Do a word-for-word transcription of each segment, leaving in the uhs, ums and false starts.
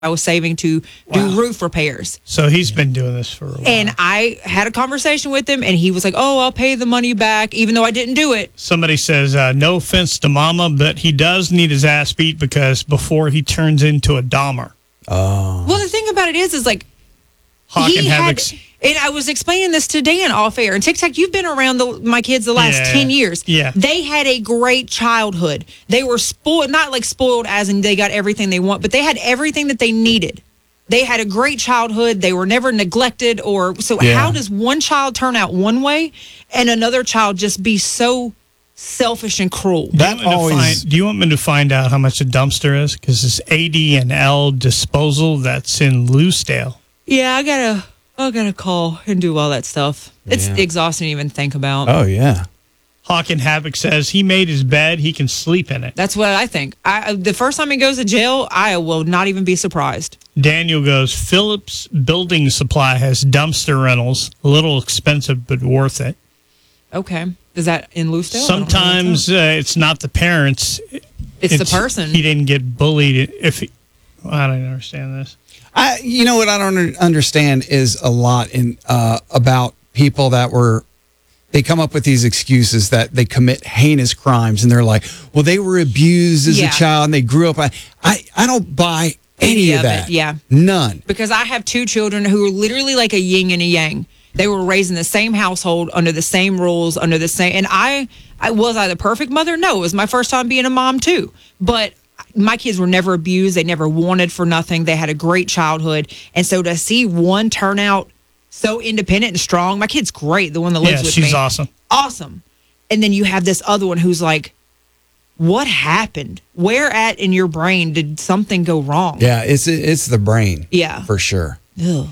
I was saving to Wow. do roof repairs. So he's been doing this for a while. And I had a conversation with him, and he was like, oh, I'll pay the money back, even though I didn't do it. Somebody says, uh, no offense to Mama, but he does need his ass beat because before he turns into a Dahmer. Oh. Well, the thing about it is, is like, Hawk he and had, Havoc's. and I was explaining this to Dan off air. And Tic Tac, you've been around the, my kids the last Yeah. ten years. Yeah. They had a great childhood. They were spoiled, not like spoiled as in they got everything they want, but they had everything that they needed. They had a great childhood. They were never neglected or so. Yeah. How does one child turn out one way and another child just be so selfish and cruel? That Do you, want me to always- find, do you want me to find out how much a dumpster is? Because it's A D and L Disposal that's in Loosedale. Yeah, I gotta, I gotta call and do all that stuff. It's Yeah. exhausting to even think about. Oh, yeah. Hawk and Havoc says he made his bed. He can sleep in it. That's what I think. I the first time he goes to jail, I will not even be surprised. Daniel goes, Phillips Building Supply has dumpster rentals. A little expensive, but worth it. Okay, is that in Loosedale? I don't know. Sometimes uh, it's not the parents. it's, the person. He didn't get bullied. If he, I don't understand this. I, you know what I don't un- understand is a lot in uh, about people that were, they come up with these excuses that they commit heinous crimes, and they're like, well, they were abused as Yeah. a child and they grew up. I, I, I don't buy any, Any of of that. it, yeah. None. Because I have two children who are literally like a yin and a yang. They were raised in the same household, under the same rules, under the same. And I, I was I the perfect mother? No, it was my first time being a mom too. But my kids were never abused. They never wanted for nothing. They had a great childhood. And so to see one turn out so independent and strong, my kid's great. The one that lives Yeah, with she's me, awesome. awesome. And then you have this other one who's like, what happened? Where at in your brain did something go wrong? Yeah, it's it's the brain. Yeah. For sure. Ugh.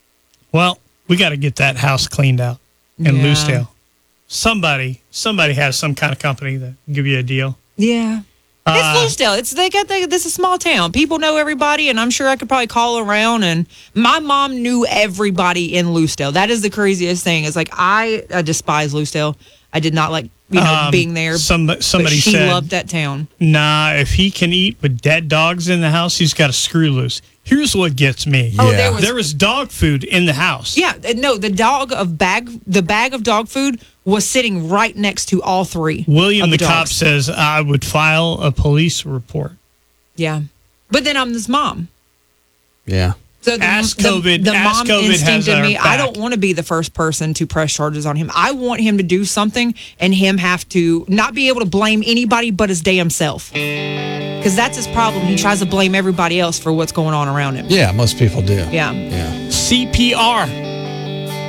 Well, we got to get that house cleaned out in Yeah. Loosedale. Somebody, somebody has some kind of company that can give you a deal. Yeah. Uh, It's Loosedale. It's they got the, this is a small town. People know everybody, and I'm sure I could probably call around. And my mom knew everybody in Loosedale. That is the craziest thing. It's like I, I despise Loosedale. I did not like you know Um, being there. Some, somebody but she said, loved that town. nah, if he can eat with dead dogs in the house, he's got a screw loose. Here's what gets me. Oh, Yeah. there was There was dog food in the house. yeah. uh, No, the dog of bag the bag of dog food was sitting right next to all three. William of the, the cop dogs. says I would file a police report. Yeah, but then I'm this mom. Yeah. So the, Ask the, COVID- the ask mom COVID has instinct in our me, I back. don't want to be the first person to press charges on him. I want him to do something and him have to not be able to blame anybody but his damn self. Because that's his problem. He tries to blame everybody else for what's going on around him. Yeah, most people do. Yeah. Yeah. C P R.